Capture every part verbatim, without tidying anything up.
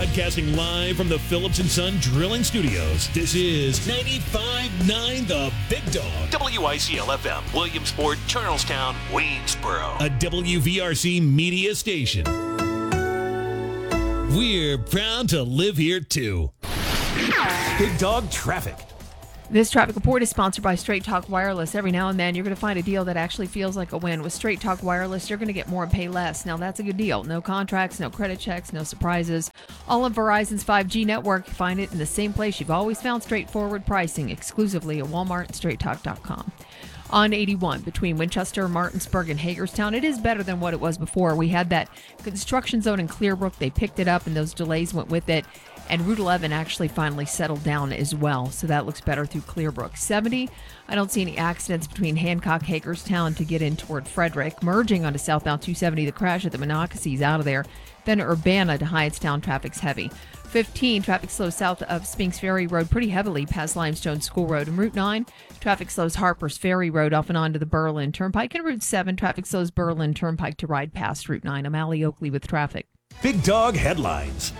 Broadcasting live from the Phillips and Son Drilling Studios, this is ninety-five point nine The Big Dog. W I C L F M, Williamsport, Charlestown, Waynesboro. A W V R C media station. We're proud to live here, too. Big Dog Traffic. This traffic report is sponsored by Straight Talk Wireless. Every now and then, you're going to find a deal that actually feels like a win. With Straight Talk Wireless, you're going to get more and pay less. Now, that's a good deal. No contracts, no credit checks, no surprises. All of Verizon's five G network, you find it in the same place you've always found straightforward pricing, exclusively at Walmart and straight talk dot com. On eighty-one, between Winchester, Martinsburg, and Hagerstown, it is better than what it was before. We had that construction zone in Clearbrook. They picked it up, and those delays went with it. And Route eleven actually finally settled down as well, so that looks better through Clearbrook. seventy, I don't see any accidents between Hancock, Hagerstown to get in toward Frederick. Merging onto southbound two seventy, the crash at the Monocacy's out of there. Then Urbana to Hyattstown, traffic's heavy. fifteen, traffic slows south of Spinks Ferry Road pretty heavily past Limestone School Road. And Route nine, traffic slows Harper's Ferry Road off and onto the Berlin Turnpike. And Route seven, traffic slows Berlin Turnpike to ride past Route nine. I'm Allie Oakley with traffic. Big Dog Headlines.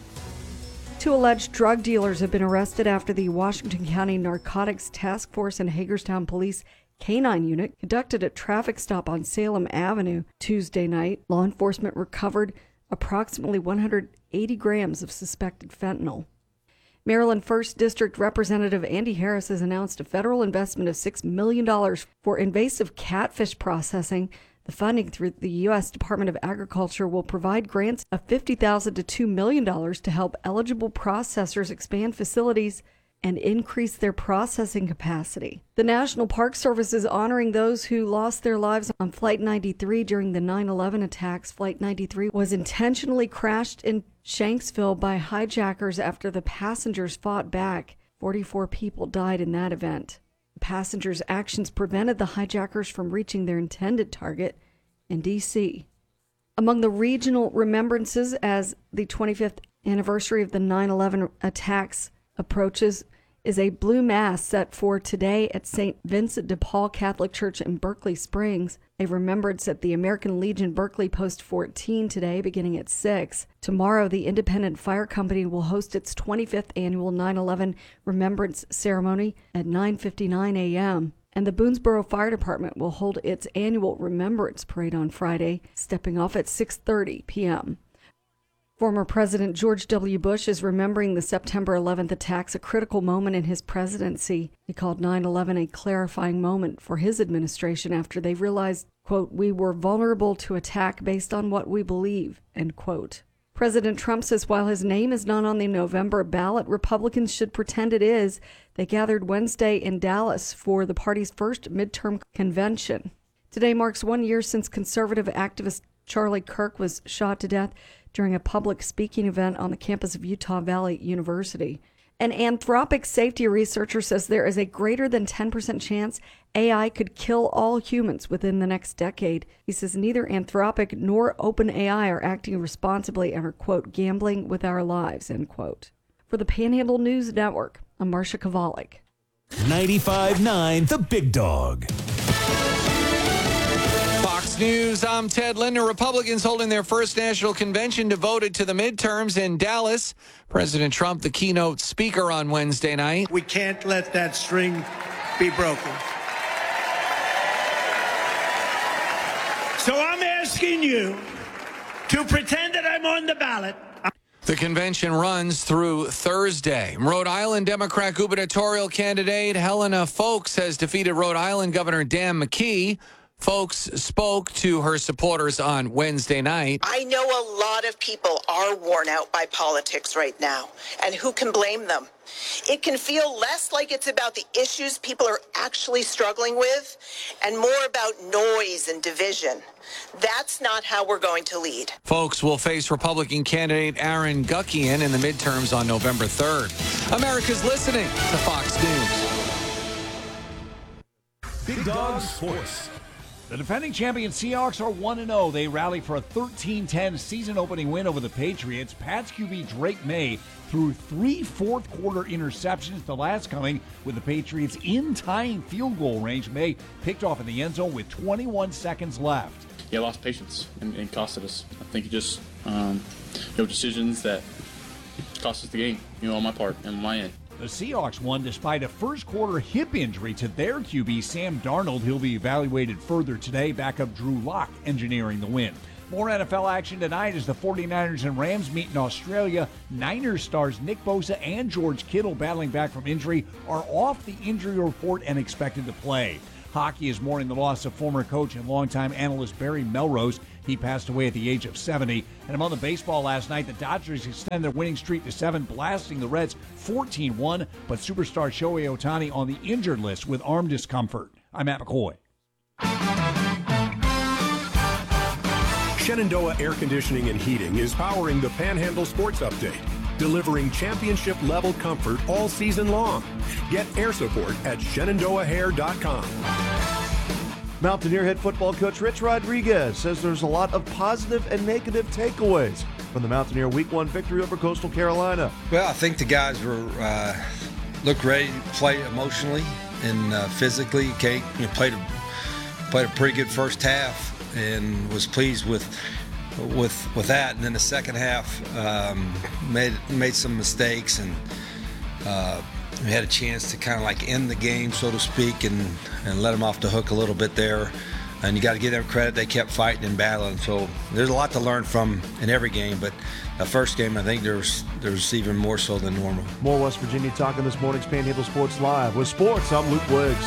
Two alleged drug dealers have been arrested after the Washington County Narcotics Task Force and Hagerstown Police K nine unit conducted a traffic stop on Salem Avenue Tuesday night. Law enforcement recovered approximately one hundred eighty grams of suspected fentanyl. Maryland first District Representative Andy Harris has announced a federal investment of six million dollars for invasive catfish processing. The funding through the U S Department of Agriculture will provide grants of fifty thousand dollars to two million dollars to help eligible processors expand facilities and increase their processing capacity. The National Park Service is honoring those who lost their lives on Flight ninety-three during the nine eleven attacks. Flight ninety-three was intentionally crashed in Shanksville by hijackers after the passengers fought back. forty-four people died in that event. The passengers' actions prevented the hijackers from reaching their intended target in D C Among the regional remembrances as the twenty-fifth anniversary of the nine eleven attacks approaches is a blue mass set for today at Saint Vincent de Paul Catholic Church in Berkeley Springs. A remembrance at the American Legion Berkeley Post fourteen today, beginning at six. Tomorrow, the Independent Fire Company will host its twenty-fifth annual nine eleven Remembrance Ceremony at nine fifty-nine a.m. And the Boonesboro Fire Department will hold its annual Remembrance Parade on Friday, stepping off at six thirty p.m. Former President George W. Bush is remembering the September eleventh attacks, a critical moment in his presidency. He called nine eleven a clarifying moment for his administration after they realized, quote, "we were vulnerable to attack based on what we believe," end quote. President Trump says while his name is not on the November ballot, Republicans should pretend it is. They gathered Wednesday in Dallas for the party's first midterm convention. Today marks one year since conservative activist Charlie Kirk was shot to death during a public speaking event on the campus of Utah Valley University. An Anthropic safety researcher says there is a greater than ten percent chance A I could kill all humans within the next decade. He says neither Anthropic nor OpenAI are acting responsibly and are, quote, gambling with our lives, end quote. For the Panhandle News Network, I'm Marcia Kovalik. ninety-five point nine The Big Dog. Fox News, I'm Ted Linder. Republicans holding their first national convention devoted to the midterms in Dallas. President Trump, the keynote speaker on Wednesday night. We can't let that string be broken. So I'm asking you to pretend that I'm on the ballot. The convention runs through Thursday. Rhode Island Democrat gubernatorial candidate Helena Foulkes has defeated Rhode Island Governor Dan McKee. Foulkes spoke to her supporters on Wednesday night. I know a lot of people are worn out by politics right now, and who can blame them? It can feel less like it's about the issues people are actually struggling with and more about noise and division. That's not how we're going to lead. Foulkes will face Republican candidate Aaron Guckian in the midterms on November third. America's listening to Fox News. Big Dog Sports. The defending champion Seahawks are one and oh. They rally for a thirteen ten season-opening win over the Patriots. Pats Q B Drake May threw three fourth-quarter interceptions, the last coming with the Patriots in tying field goal range. May picked off in the end zone with twenty-one seconds left. Yeah, lost patience and, and costed us. I think it just, um, you know, decisions that which cost us the game, you know, on my part and my end. The Seahawks won despite a first-quarter hip injury to their Q B, Sam Darnold. He'll be evaluated further today. Backup Drew Lock engineering the win. More N F L action tonight as the 49ers and Rams meet in Australia. Niners stars Nick Bosa and George Kittle, battling back from injury, are off the injury report and expected to play. Hockey is mourning the loss of former coach and longtime analyst Barry Melrose. He passed away at the age of seventy. And among the baseball last night, the Dodgers extend their winning streak to seven, blasting the Reds fourteen one. But superstar Shohei Ohtani on the injured list with arm discomfort. I'm Matt McCoy. Shenandoah Air Conditioning and Heating is powering the Panhandle Sports Update, delivering championship-level comfort all season long. Get air support at Shenandoah Hair dot com. Mountaineer head football coach Rich Rodriguez says there's a lot of positive and negative takeaways from the Mountaineer Week One victory over Coastal Carolina. Well, I think the guys were uh, looked ready to play emotionally and uh, physically. Kate, you know, played a, played a pretty good first half and was pleased with with with that. And then the second half um, made made some mistakes and. Uh, We had a chance to kind of like end the game, so to speak, and, and let them off the hook a little bit there. And you got to give them credit. They kept fighting and battling. So there's a lot to learn from in every game. But the first game, I think there's there's even more so than normal. More West Virginia talking this morning's Panhandle Sports Live. With sports, I'm Luke Wiggs.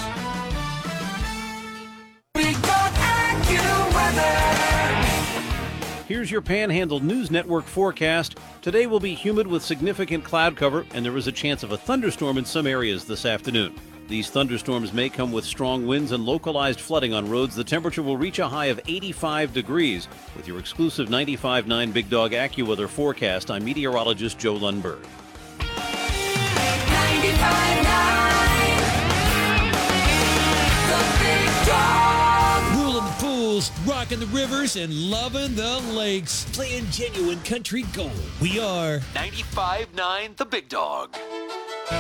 Here's your Panhandle News Network forecast. Today will be humid with significant cloud cover, and there is a chance of a thunderstorm in some areas this afternoon. These thunderstorms may come with strong winds and localized flooding on roads. The temperature will reach a high of eighty-five degrees. With your exclusive ninety-five point nine Big Dog AccuWeather forecast, I'm meteorologist Joe Lundberg. ninety-five point nine The Big Dog. Fools, rocking the rivers and loving the lakes, playing genuine country gold. We are ninety-five point nine The Big Dog.